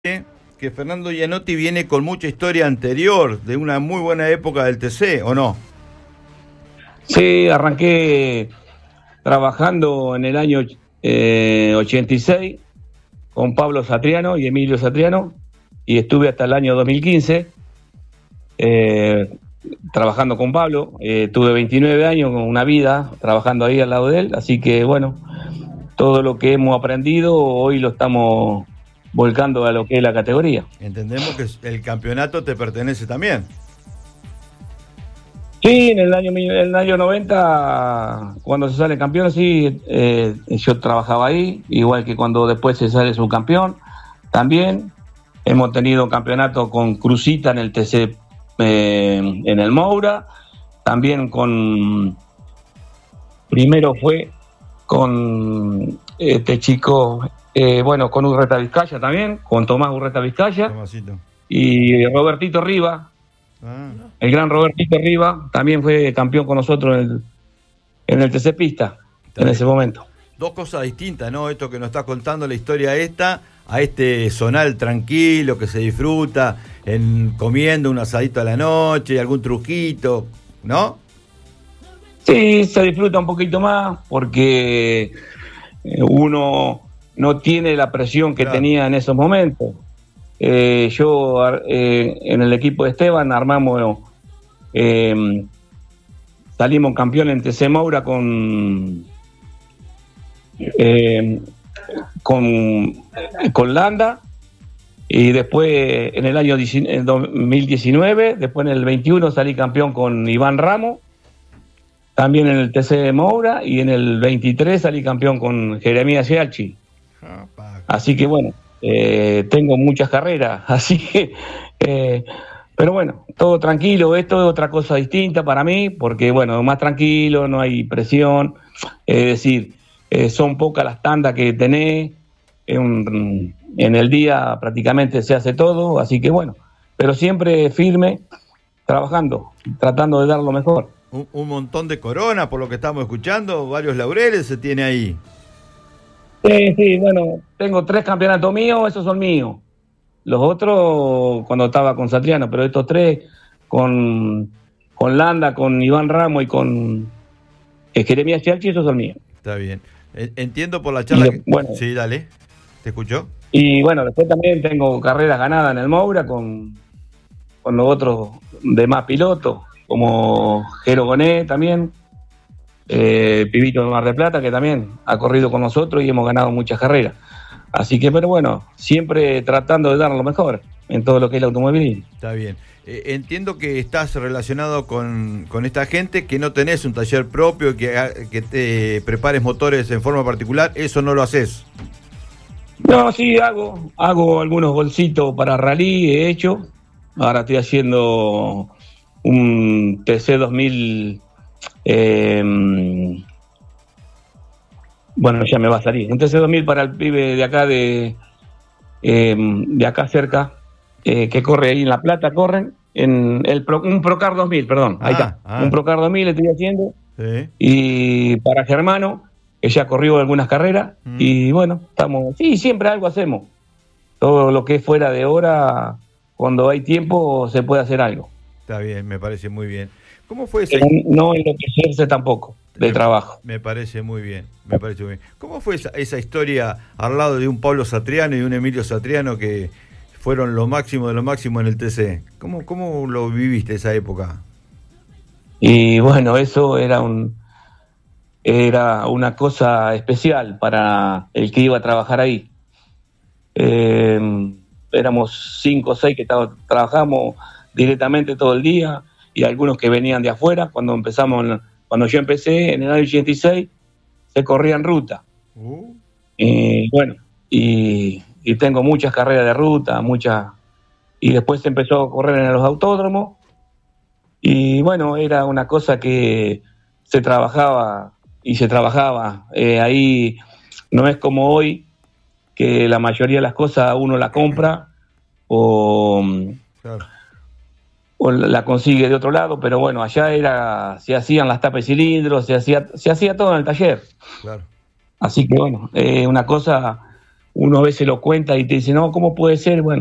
que Fernando Gianotti viene con mucha historia anterior, de una muy buena época del TC, ¿o no? Sí, arranqué trabajando en el año 86 con Pablo Satriano y Emilio Satriano, y estuve hasta el año 2015 trabajando con Pablo. Tuve 29 años, con una vida trabajando ahí al lado de él, así que bueno, todo lo que hemos aprendido hoy lo estamos volcando a lo que es la categoría. Entendemos que el campeonato te pertenece también. Sí, en el año 90, cuando se sale campeón, sí, yo trabajaba ahí, igual que cuando después se sale subcampeón, también. Hemos tenido campeonato con Cruzita en el TC, en el Moura, también primero fue con este chico, con Urreta Vizcaya también, con Tomás Urreta Vizcaya. Tomasito. Y Robertito Riva. El gran Robertito Riva también fue campeón con nosotros en el TC Pista en ese momento. Dos cosas distintas, ¿no? Esto que nos está contando, la historia esta, a este zonal tranquilo que se disfruta comiendo un asadito a la noche, algún truquito, ¿no? Sí, se disfruta un poquito más porque uno no tiene la presión que tenía en esos momentos. Yo en el equipo de Esteban armamos, salimos campeón en TC Moura con Landa, y después en el año 2019, después en el 21 salí campeón con Iván Ramos, también en el TC Moura, y en el 23 salí campeón con Jeremías Gialchi. Así que bueno, tengo muchas carreras, así que pero bueno, todo tranquilo. Esto es otra cosa distinta para mí, porque bueno, más tranquilo, no hay presión, es decir, son pocas las tandas que tenés, en el día prácticamente se hace todo, así que bueno, pero siempre firme, trabajando, tratando de dar lo mejor. Un montón de corona, por lo que estamos escuchando, varios laureles se tiene ahí. Sí, bueno, tengo 3 campeonatos míos, esos son míos. Los otros cuando estaba con Satriano, pero estos 3 con Landa, con Iván Ramos y con Jeremías Gialchi, esos son míos. Está bien. Entiendo por la charla. Bueno, sí, dale. ¿Te escuchó? Y bueno, después también tengo carreras ganadas en el Moura con los otros demás pilotos, como Jero Goné también, Pibito de Mar del Plata, que también ha corrido con nosotros y hemos ganado muchas carreras. Así que, pero bueno, siempre tratando de dar lo mejor en todo lo que es el automovilismo. Está bien. Entiendo que estás relacionado con esta gente, que no tenés un taller propio, que te prepares motores en forma particular, ¿eso no lo haces? No, sí, hago algunos bolsitos para rally, he hecho. Ahora estoy haciendo un TC 2000, bueno, ya me va a salir. Un TC 2000 para el pibe de acá, de acá cerca, que corre ahí en La Plata, corren en un Procar 2000, perdón, ahí está. Un Procar 2000 estoy haciendo. Sí. Y para Germano, que ya corrió algunas carreras, y bueno, siempre algo hacemos. Todo lo que es fuera de hora, cuando hay tiempo, se puede hacer algo. Está bien, me parece muy bien. ¿Cómo fue esa? No enloquecerse tampoco de trabajo. Me parece muy bien, ¿Cómo fue esa historia al lado de un Pablo Satriano y un Emilio Satriano, que fueron lo máximo de lo máximo en el TC? ¿Cómo lo viviste esa época? Y bueno, eso era una cosa especial para el que iba a trabajar ahí. Éramos 5 o 6 que trabajamos directamente todo el día, y algunos que venían de afuera. Cuando yo empecé en el año 86, se corría en ruta. Y tengo muchas carreras de ruta, y después se empezó a correr en los autódromos, y bueno, era una cosa que se trabajaba ahí. No es como hoy, que la mayoría de las cosas uno la compra o la consigue de otro lado, pero bueno, allá se hacían las tapas de cilindros, se hacía todo en el taller. Claro. Así que bueno, una cosa uno a veces lo cuenta y te dice, no, ¿cómo puede ser? Bueno,